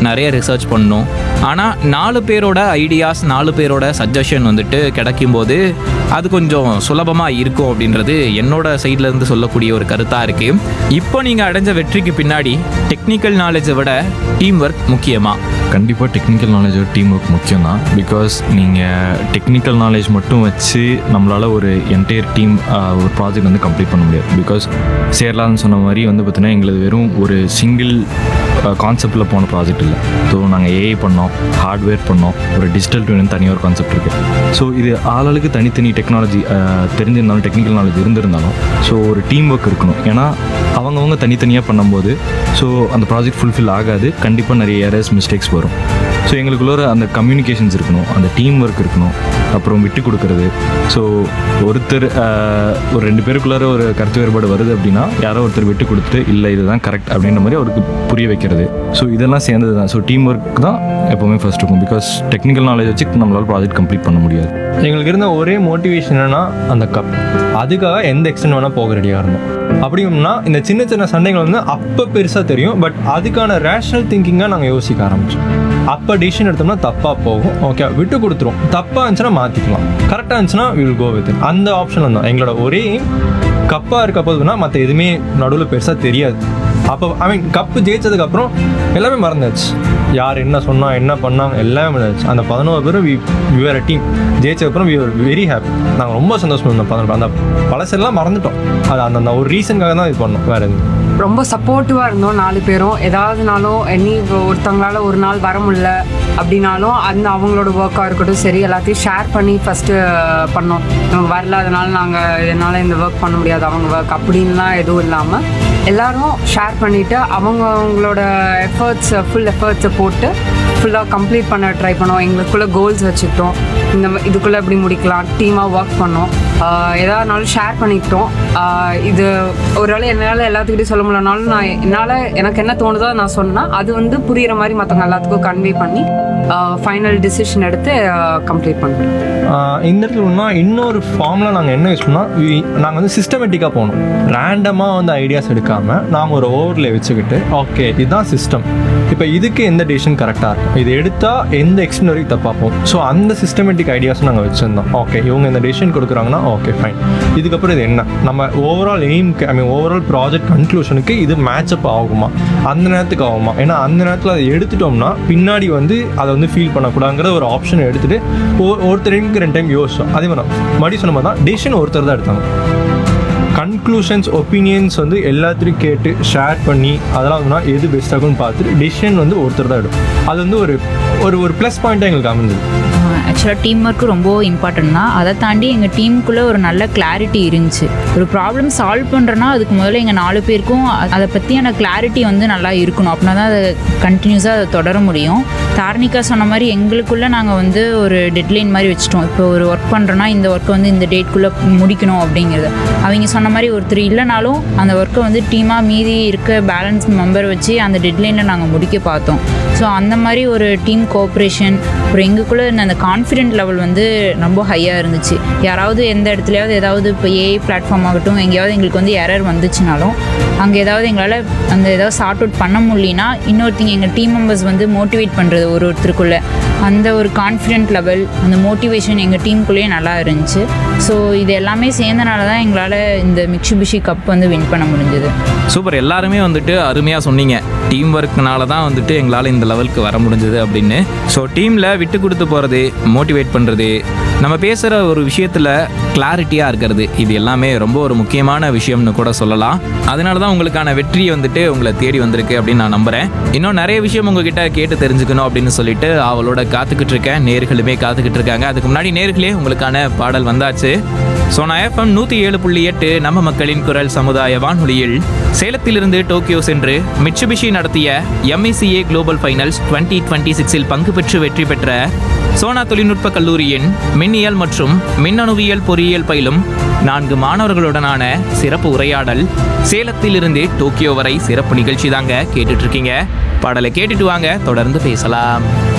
நிறைய ரிசர்ச் பண்ணணும். ஆனால் 4 பேரோட ஐடியாஸ் 4 பேரோட சஜஷன் வந்துட்டு கிடைக்கும்போது அது கொஞ்சம் சுலபமாக இருக்கும் அப்படின்றது என்னோட சைட்லேருந்து சொல்லக்கூடிய ஒரு கருத்தாக இருக்குது. இப்போ நீங்கள் அடைஞ்ச வெற்றிக்கு பின்னாடி டெக்னிக்கல் நாலேஜை விட டீம் ஒர்க் முக்கியமாக? கண்டிப்பாக டெக்னிக்கல் நாலேஜ் டீம் ஒர்க் முக்கியம் தான். பிகாஸ் நீங்கள் டெக்னிக்கல் நாலேஜ் மட்டும் வச்சு நம்மளால் ஒரு என்டையர் டீம் ஒரு ப்ராஜெக்ட் வந்து கம்ப்ளீட் பண்ண முடியாது. பிகாஸ் சேர்லான்னு சொன்ன மாதிரி வந்து பார்த்தீங்கன்னா எங்களுக்கு வெறும் ஒரு சிங்கிள் கான்செப்டில் போன ப்ராஜெக்ட் இல்லை. ஸோ நாங்கள் ஏஐ பண்ணோம், ஹார்ட்வேர் பண்ணோம், ஒரு டிஜிட்டல் ட்வின் தனியாக ஒரு கான்செப்ட் இருக்குது. ஸோ இது ஆளாளுக்கு தனித்தனி டெக்னாலஜி தெரிஞ்சிருந்தாலும் டெக்னிக்கல் நாலேஜ் இருந்திருந்தாலும் ஸோ ஒரு டீம் ஒர்க் இருக்கணும். ஏன்னா அவங்கவுங்க தனித்தனியாக பண்ணும்போது ஸோ அந்த ப்ராஜெக்ட் ஃபுல்ஃபில் ஆகாது. கண்டிப்பாக நிறைய எரர்ஸ் மிஸ்டேக்ஸ் வரும். ஸோ எங்களுக்குள்ள அந்த கம்யூனிகேஷன்ஸ் இருக்கணும், அந்த டீம் ஒர்க் இருக்கணும், அப்புறம் விட்டு கொடுக்கறது. ஸோ ஒருத்தர் ஒரு 2 பேருக்குள்ளார ஒரு கருத்து வேறுபாடு வருது அப்படின்னா யாரோ ஒருத்தர் விட்டு கொடுத்து இல்லை இதுதான் கரெக்ட் அப்படின்ற மாதிரி அவருக்கு புரிய வைக்கிறது. ஸோ இதெல்லாம் சேர்ந்தது தான். ஸோ டீம் ஒர்க் தான் எப்போவுமே ஃபர்ஸ்ட் இருக்கும். பிகாஸ் டெக்னிக்கல் நாலேஜ் வச்சு நம்மளால் ப்ராஜெக்ட் கம்ப்ளீட் பண்ண முடியாது. எங்களுக்கு இருந்த ஒரே மோட்டிவேஷன் என்னன்னா அந்த கப். அதுக்காக எந்த எக்ஸ்டென்ட் வேணால் போக ரெடியாக இருந்தோம். அப்படின்னா இந்த சின்ன சின்ன சண்டைகள் வந்து அப்போ பெருசாக தெரியும். பட் அதுக்கான ரேஷனல் திங்கிங்காக நாங்கள் யோசிக்க ஆரம்பித்தோம். அப்போ டிசிஷன் எடுத்தோம்னா தப்பாக போகும், ஓகே விட்டு கொடுத்துரும். தப்பாக இருந்துச்சுன்னா மாற்றிக்கலாம், கரெக்டாக இருந்துச்சுன்னா வில் கோ வித் அந்த ஆப்ஷன் தான் எங்களோட ஒரே கப்பாக இருக்க போதுன்னா மற்ற எதுவுமே நடுவில் பெருசாக தெரியாது. அப்போ கப்பு ஜெயிச்சதுக்கப்புறம் எல்லாமே மறந்தாச்சு. யார் என்ன சொன்னால் என்ன பண்ணாங்க எல்லாமே மறந்தாச்சு. அந்த 11 பேரும் விவர் team ஜெயிச்சதுக்கப்புறம் we are very happy. நாங்கள் ரொம்ப சந்தோஷம் இருந்தோம். 11 அந்த பழசெல்லாம் மறந்துட்டோம். அது அந்த ஒரு ரீசனுக்காக தான் இது பண்ணோம், வேறு எதுவும். ரொம்ப சப்போர்ட்டிவாக இருந்தோம் 4 பேரும். ஏதாவதுனாலும் ஒருத்தவங்களால ஒரு நாள் வர முடியல அப்படின்னாலும் அந்த அவங்களோட ஒர்க்காக இருக்கட்டும் சரி எல்லாத்தையும் ஷேர் பண்ணி ஃபஸ்ட்டு பண்ணோம். நம்ம வரல அதனால என்னால் இந்த ஒர்க் பண்ண முடியாது, அவங்க ஒர்க் அப்படின்லாம் எதுவும் இல்லாமல் எல்லோரும் ஷேர் பண்ணிவிட்டு அவங்களோட ஃபுல் எஃபர்ட்ஸை போட்டு ஃபுல்லாக கம்ப்ளீட் பண்ண ட்ரை பண்ணோம். எங்களுக்குள்ளே கோல்ஸ் வச்சுக்கிட்டோம், இதுக்குள்ளே எப்படி முடிக்கலாம், டீமாக ஒர்க் பண்ணோம். எதானாலும் ஷேர் பண்ணிக்கிட்டோம். இது ஒரு வேளை என்னால் எல்லாத்துக்கிட்டையும் சொல்ல முடியலனாலும் எனக்கு என்ன தோணுதோ நான் சொன்னேன். அது வந்து புரிகிற மாதிரி மற்றவங்க எல்லாத்துக்கும் கன்வே பண்ணி ஃபைனல் டிசிஷன் எடுத்து கம்ப்ளீட் பண்ணுறோம். இந்த இடத்துல இன்னொரு ஃபார்மில் நாங்கள் என்ன யூஸ் பண்ணோம், நாங்கள் வந்து சிஸ்டமேட்டிக்காக போகணும். ரேண்டமாக வந்து ஐடியாஸ் எடுக்காமல் நாங்கள் ஒரு ஓவரில் வச்சுக்கிட்டு ஓகே இதுதான் சிஸ்டம், இப்போ இதுக்கு எந்த டிசிஷன் கரெக்டாக இருக்கும், இது எடுத்தால் எந்த எக்ஸ்டென்ட் வரைக்கும் தப்பாக போகும். ஸோ அந்த சிஸ்டமேட்டிக் ஐடியாஸும் நாங்கள் வச்சுருந்தோம். ஓகே இவங்க இந்த டிசிஷன் கொடுக்குறாங்கன்னா ஓகே ஃபைன், இதுக்கப்புறம் இது என்ன நம்ம ஓவரால் எய்ம்க்கு ஓவரால் ப்ராஜெக்ட் கன்க்ளூஷனுக்கு இது மேட்சப் ஆகுமா, அந்த நேரத்துக்கு ஆகுமா. ஏன்னா அந்த நேரத்தில் அதை எடுத்துட்டோம்னா பின்னாடி வந்து அதை வந்து ஃபீல் பண்ணக்கூடாதுங்கிற ஒரு ஆப்ஷனை எடுத்துகிட்டு ஒருத்தருக்கு 2 டைம் யோசிச்சோம். அதே மாதிரி மறுபடியும் சொன்ன மாதிரி தான் டிசிஷன் ஒருத்தர் தான் எடுத்தாங்க. கன்க்ளூஷன்ஸ் ஒப்பீனியன்ஸ் வந்து எல்லாத்தையும் கேட்டு ஷேர் பண்ணி அதெல்லாம் வந்து எது பெஸ்ட் ஆகும்னு பார்த்துட்டு டிசிஷன் வந்து ஒருத்தர் தான் எடுக்கும். அது வந்து ஒரு ப்ளஸ் பாயிண்ட்டாக எங்களுக்கு அமைஞ்சது. ஆக்சுவலாக டீம் ஒர்க்கு ரொம்ப இம்பார்ட்டன்ட் தான். அதை தாண்டி எங்கள் டீமுக்குள்ளே ஒரு நல்ல கிளாரிட்டி இருந்துச்சு. ஒரு ப்ராப்ளம் சால்வ் பண்ணுறோன்னா அதுக்கு முதல்ல எங்கள் 4 பேருக்கும் அதை பற்றியான கிளாரிட்டி வந்து நல்லா இருக்கணும். அப்படின்னா தான் அதை கண்டினியூஸாக அதை தொடர முடியும். தார்னிகா சொன்ன மாதிரி எங்களுக்குள்ளே நாங்கள் வந்து ஒரு டெட்லைன் மாதிரி வச்சுட்டோம். இப்போ ஒரு ஒர்க் பண்ணுறோன்னா இந்த ஒர்க்கை வந்து இந்த டேட்குள்ளே முடிக்கணும் அப்படிங்கிறது. அவங்க சொன்ன மாதிரி ஒருத்தர் இல்லைனாலும் அந்த ஒர்க்கை வந்து டீமாக மீதி இருக்க பேலன்ஸ் மெம்பர் வச்சு அந்த டெட்லைனில் நாங்கள் முடிக்க பார்த்தோம். ஸோ அந்த மாதிரி ஒரு டீம் கோஆப்ரேஷன் ஒரு எங்களுக்குள்ளே அந்த கான்ஃபிடென்ட் லெவல் வந்து ரொம்ப ஹையாக இருந்துச்சு. யாராவது எந்த இடத்துலையாவது ஏதாவது இப்போ ஏஐ பிளாட்ஃபார்ம் ஆகட்டும் எங்கேயாவது எங்களுக்கு வந்து எரர் வந்துச்சுனாலும் அங்கே ஏதாவது எங்களால் ஏதாவது சார்ட் அவுட் பண்ண முடியலனா இன்னொருத்திங்க எங்கள் டீம் மெம்பர்ஸ் வந்து மோட்டிவேட் பண்ணுறது ஒருத்தருக்குள்ளே அந்த ஒரு கான்ஃபிடென்ட் லெவல் அந்த மோட்டிவேஷன் எங்கள் டீமுக்குள்ளேயே நல்லா இருந்துச்சு. ஸோ இது எல்லாமே சேர்ந்தனால தான் எங்களால் இந்த மிட்சுபிஷி கப் வந்து வின் பண்ண முடிஞ்சது. சூப்பர், எல்லாருமே வந்துட்டு அருமையாக சொன்னீங்க. டீம் ஒர்க்னால தான் வந்துட்டு எங்களால் இந்த லெவலுக்கு வர முடிஞ்சது அப்படின்னு. ஸோ டீமில் விட்டு கொடுத்து போகிறது, மோட்டிவேட் பண்ணுறது, நம்ம பேசுகிற ஒரு விஷயத்தில் கிளாரிட்டியாக இருக்கிறது, இது எல்லாமே ரொம்ப ஒரு முக்கியமான விஷயம்னு கூட சொல்லலாம். அதனால தான் உங்களுக்கான வெற்றி வந்துட்டு உங்களை தேடி வந்திருக்கு அப்படின்னு நான் நம்புகிறேன். இன்னும் நிறைய விஷயம் உங்ககிட்ட கேட்டு தெரிஞ்சுக்கணும் அப்படின்னு சொல்லிட்டு அவளோட காத்துக்கிட்டு இருக்கேன். நேர்களுமே காத்துக்கிட்டு இருக்காங்க. அதுக்கு முன்னாடி நேர்களே உங்களுக்கான பாடல் வந்தாச்சு. சோனா FM 107.8 நம்ம மக்களின் குரல் சமுதாய வானொலியில் சேலத்திலிருந்து டோக்கியோ சென்று மிட்சுபிஷி நடத்திய MECA குளோபல் ஃபைனல்ஸ் 2026 பங்கு பெற்று வெற்றி பெற்ற சோனா தொழில்நுட்ப கல்லூரியின் மின்னியல் மற்றும் மின்னணுவியல் பொறியியல் பயிலும் 4 மாணவர்களுடனான சிறப்பு உரையாடல். சேலத்திலிருந்து டோக்கியோ வரை சிறப்பு நிகழ்ச்சி தாங்க கேட்டுட்டு இருக்கீங்க. பாடலை கேட்டுட்டு வாங்க, தொடர்ந்து பேசலாம்.